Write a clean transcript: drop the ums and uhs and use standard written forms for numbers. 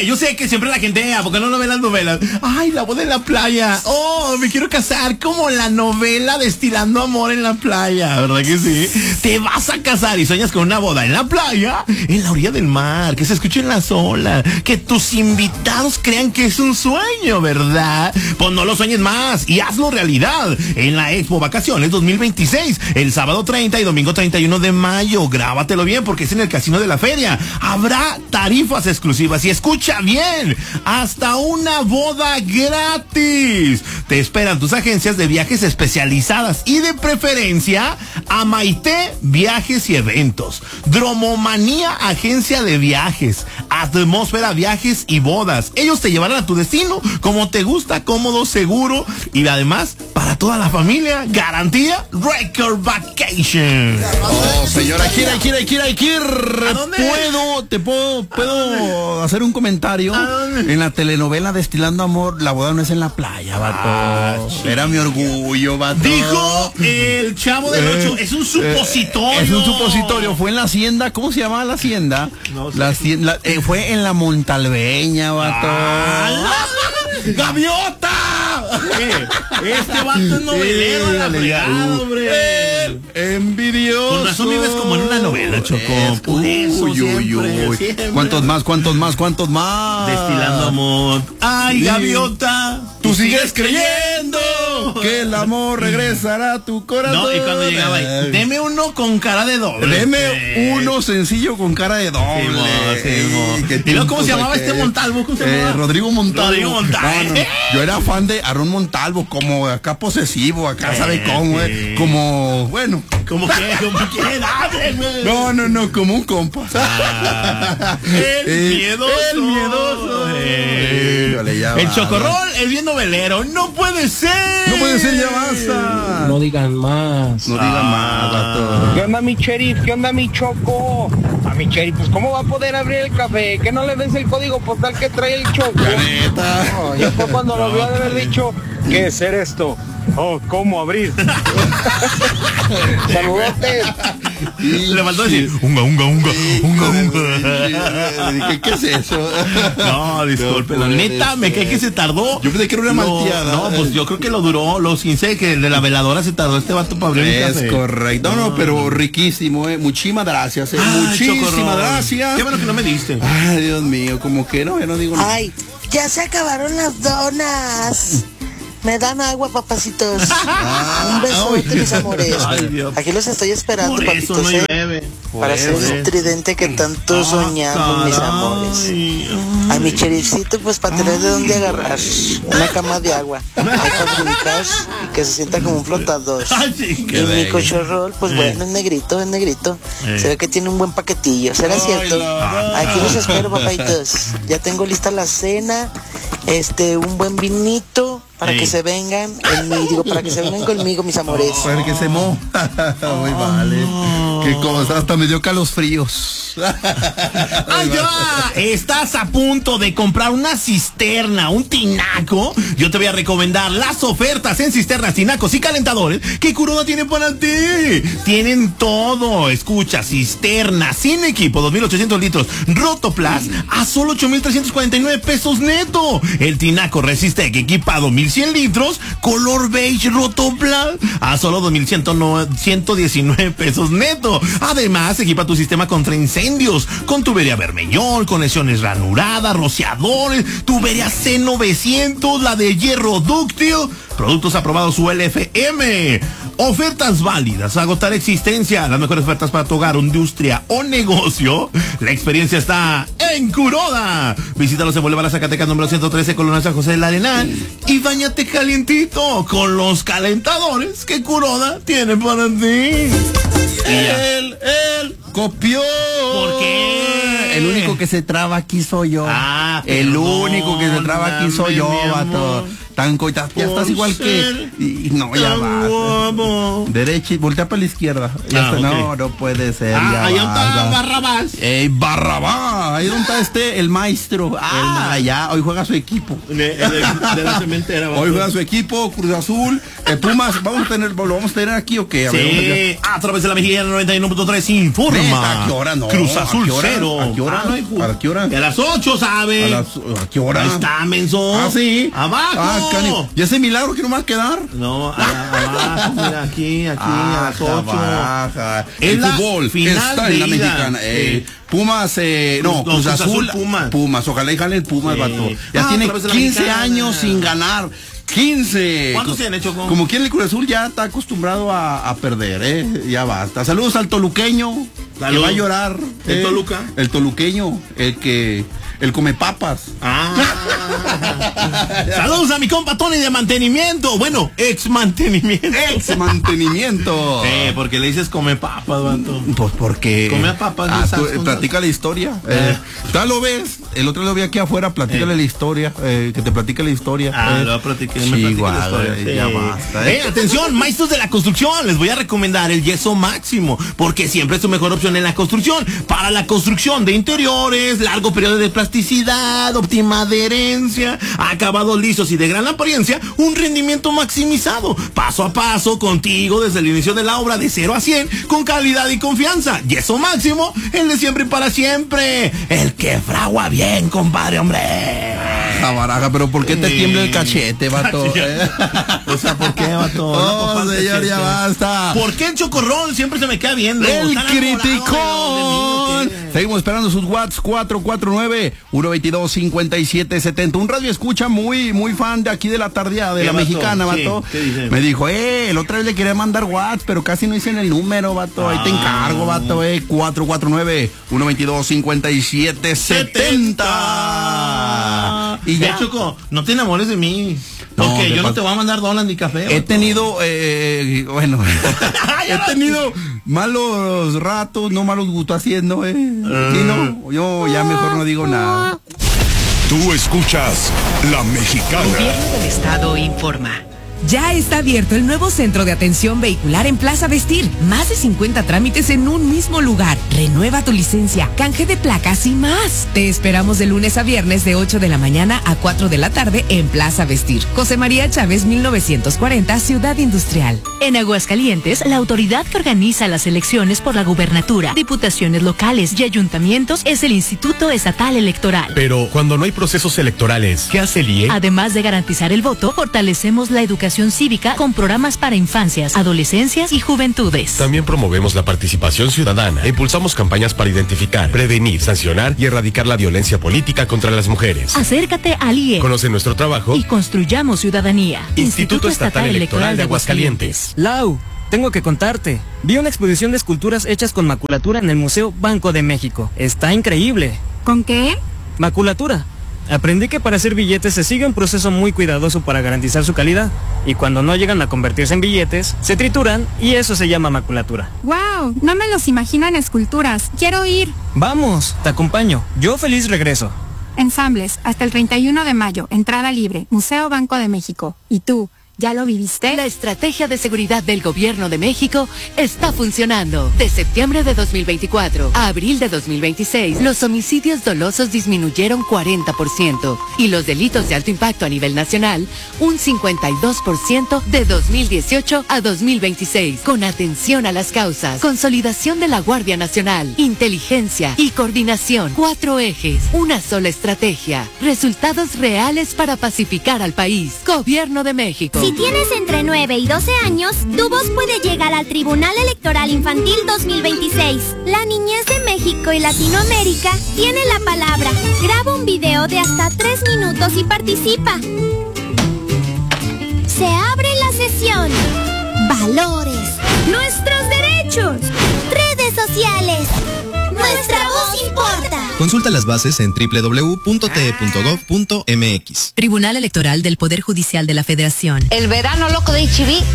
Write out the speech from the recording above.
yo sé que siempre la gente, ¿a poco no ve las novelas? Ay, la boda en la playa. Oh, me quiero casar como la novela Destilando Amor en la playa, ¿verdad que sí? Te vas a casar y sueñas con una boda en la playa, en la orilla del mar, que se escuchen las olas, que tus invitados crean que es un sueño, ¿verdad? Pues no lo sueñes más y hazlo realidad en la Expo Vacaciones 2026, el sábado 30 y domingo 31 de mayo. Grábatelo bien porque es en el Casino de la Feria. Habrá tarifas exclusivas y escucha bien, hasta una boda gratis. Te esperan tus agencias de viajes especializadas y de preferencia a Maite Viajes y Eventos, Dromomanía Agencia de Viajes, Atmósfera Viajes y Bodas. Ellos te llevarán a tu destino como te gusta, cómodo, seguro y además para toda la familia. Garantía Record Vacation. Oh, señora, Kira. ¿A dónde? ¿Puedo hacer un comentario? En la telenovela Destilando Amor, la boda no es en la playa, vato. Era mi orgullo, vato. Dijo el Chavo del 8, es un supositorio. Es un supositorio. Fue en la hacienda, ¿cómo se llamaba la hacienda? No sé. La hacienda, fue en la Montalbeña, vato. ¡Gaviota! Este vato es novelero de la fregada, hombre. Envidioso. Con razón vives como en una novela, Choco. Por eso, siempre. ¿Cuántos más? Destilando amor. ¡Ay, Sí. Gaviota! Tú sigues creyendo que el amor regresará a tu corazón. No, y cuando llegaba ahí, deme uno con cara de doble. Deme uno sencillo con cara de doble. ¿Y luego cómo se llamaba este Montalvo? ¿Cómo se llamaba? Rodrigo Montalvo. No. Yo era fan de Aarón Montalvo, como acá posesivo, acá sabe cómo, como, bueno. ¿Cómo que? Dale, güey. No, como un compa. El miedoso. El Chocorrol es bien novelero. No puede ser. No puede ser, ya basta. No digan más. No digan más, vato. ¿Qué onda, mi sheriff? ¿Qué onda, mi Choco? A mi sheriff, pues ¿cómo va a poder abrir el café? Que no le des el código postal que trae el Choco. La neta. No, ya fue cuando lo vio de haber dicho, ¿qué es ser esto? Oh, ¿cómo abrir? Saludotes. Le faltó decir, unga. ¿Qué es eso? No, disculpe, la neta, me cae que se tardó. Yo pensé que era una malteada. No, pues yo creo que lo duró, los 15 que el de la veladora se tardó este vato para abrir un café. Es correcto. No, pero riquísimo, muchísimas gracias, muchísimas gracias. Qué bueno que no me diste. Ay, Dios mío, como que no, yo no digo nada. Ay, ya se acabaron las donas. Me dan agua, papacitos. Un besote, mis amores. Ay, Dios. Aquí los estoy esperando, Por eso papitos, no llueve. para ser el tridente que tanto soñamos, mis amores. A mi cherifcito, pues para tener de dónde agarrar. Una cama de agua. Hay para brincar y que se sienta como un flotador. Ay, sí, Y mi cochorrol, pues bueno, es negrito. Se ve que tiene un buen paquetillo. ¿Será cierto? Aquí los espero, papaitos. Ya tengo lista la cena. Un buen vinito para que se vengan para que se vengan conmigo, mis amores. Para que se moja. Muy vale. Qué cosa, hasta me dio calosfríos. ¡Ay, ya! ¿Estás a punto de comprar una cisterna, un tinaco? Yo te voy a recomendar las ofertas en cisternas, tinacos y calentadores que Kuroda tiene para ti. Tienen todo. Escucha, cisterna sin equipo, 2,800 litros, Rotoplas a solo 8,349 pesos neto. El tinaco Resistec equipado 1,100 litros, color beige Rotoplas a solo 2,119 pesos neto. Además, equipa tu sistema contra incendios con tubería Vermellón, conexiones ranuradas, rociadores, tubería C900, la de hierro dúctil, productos aprobados ULFM. Ofertas válidas, agotar existencia, las mejores ofertas para tu hogar, industria o negocio. La experiencia está en Kuroda. Visítalos en Boulevard Zacatecas número 113, Colonia San José del Arenal, y báñate calientito con los calentadores que Kuroda tiene para ti. Él copió. ¿Por qué? El único que se traba aquí soy yo. Ah, el único que se traba aquí soy yo, vato. estanco y ya estás igual que... Y no, ya va. Derecha y voltea para la izquierda. Okay. No puede ser. Ahí está Barrabás. Barrabás. Ahí donde está el maestro. Ya, hoy juega su equipo. De la cementera. Hoy juega su equipo, Cruz Azul, Pumas. ¿Lo vamos a tener aquí o qué? A través de la Mexicana 91.3 informa. ¿A qué hora no? Cruz Azul 0. ¿A qué hora? ¿A qué hora? A las 8, ¿sabe? ¿A qué hora? Ahí está, menso. Sí. Abajo. ¿Y ese milagro que no va a quedar? No, abajo, mira, aquí, a las 8. Baja. El fútbol está en la Mexicana. Pumas, Cruz Azul, Pumas. Ojalá y jale el Pumas, vato. Ya tiene 15 años sin ganar. 15. ¿Cuántos se han hecho con? Como quien el Cruz Azul ya está acostumbrado a perder, ya basta. Saludos al toluqueño, que va a llorar. ¿El Toluca? El toluqueño, el come papas. Saludos a mi compa Tony de mantenimiento. Bueno, ex mantenimiento. Porque le dices come papas, vato. Pues porque... Come papas. Platica la historia. Ya lo ves. El otro lo vi aquí afuera, platícale la historia. Que te platique la historia. Lo platiqué. Sí, igual, ya basta. Atención, maestros de la construcción. Les voy a recomendar el Yeso Máximo, porque siempre es tu mejor opción en la construcción. Para la construcción de interiores, largo periodo de plasticidad, óptima adherencia, acabados lisos y de gran apariencia, un rendimiento maximizado. Paso a paso, contigo desde el inicio de la obra, de 0 a 100, con calidad y confianza. Yeso Máximo, el de siempre y para siempre. El que fragua bien, compadre, hombre. Baraja, pero ¿por qué te tiembla el cachete, vato? O sea, ¿por qué, vato? Señor, ya basta. ¿Por qué el chocorrol siempre se me queda viendo? El criticón. Seguimos esperando sus WhatsApp 449-122-5770. Un radio escucha muy fan de aquí de la tardeada de la Mexicana, vato. Me dijo, el otra vez le quería mandar WhatsApp, pero casi no hice en el número, vato. Ahí te encargo, vato, 449-122-5770. Y ya, Choco, no te enamores de mí. Porque yo no te voy a mandar dólares ni café. He tenido, he tenido malos ratos, no malos gustos haciendo, Sí, no, yo ya mejor no digo nada. Tú escuchas La Mexicana. Gobierno del Estado informa. Ya está abierto el nuevo centro de atención vehicular en Plaza Vestir. Más de 50 trámites en un mismo lugar. Renueva tu licencia, canje de placas y más. Te esperamos de lunes a viernes de 8 de la mañana a 4 de la tarde en Plaza Vestir. José María Chávez, 1940, Ciudad Industrial. En Aguascalientes, la autoridad que organiza las elecciones por la gubernatura, diputaciones locales y ayuntamientos es el Instituto Estatal Electoral. Pero cuando no hay procesos electorales, ¿qué hace el IE? Además de garantizar el voto, fortalecemos la educación cívica con programas para infancias, adolescencias y juventudes. También promovemos la participación ciudadana e impulsamos campañas para identificar, prevenir, sancionar y erradicar la violencia política contra las mujeres. Acércate al IE. Conoce nuestro trabajo y construyamos ciudadanía. Instituto Estatal Electoral de Aguascalientes. Lau, tengo que contarte. Vi una exposición de esculturas hechas con maculatura en el Museo Banco de México. Está increíble. ¿Con qué? Maculatura. Aprendí que para hacer billetes se sigue un proceso muy cuidadoso para garantizar su calidad, y cuando no llegan a convertirse en billetes, se trituran y eso se llama maculatura. ¡Wow! No me los imagino en esculturas. Quiero ir. Vamos, te acompaño. Yo feliz regreso. Ensambles, hasta el 31 de mayo, entrada libre, Museo Banco de México. ¿Y tú? ¿Ya lo viviste? La estrategia de seguridad del Gobierno de México está funcionando. De septiembre de 2024 a abril de 2026, los homicidios dolosos disminuyeron 40% y los delitos de alto impacto a nivel nacional un 52% de 2018 a 2026. Con atención a las causas, consolidación de la Guardia Nacional, inteligencia y coordinación. 4 ejes, una sola estrategia. Resultados reales para pacificar al país. Gobierno de México. Si tienes entre 9 y 12 años, tu voz puede llegar al Tribunal Electoral Infantil 2026. La niñez de México y Latinoamérica tiene la palabra. Graba un video de hasta 3 minutos y participa. Se abre la sesión. Valores. Nuestros derechos. Redes sociales. Nuestra voz importa. Consulta las bases en www.te.gov.mx. Tribunal Electoral del Poder Judicial de la Federación. El verano loco de HB